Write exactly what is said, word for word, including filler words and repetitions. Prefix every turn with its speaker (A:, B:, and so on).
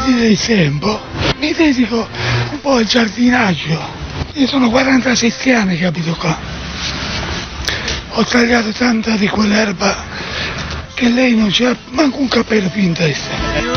A: del tempo mi dedico un po' al giardinaggio. Io sono quarantasette anni che abito qua. Ho tagliato tanta di quell'erba che lei non c'ha manco un capello più in testa.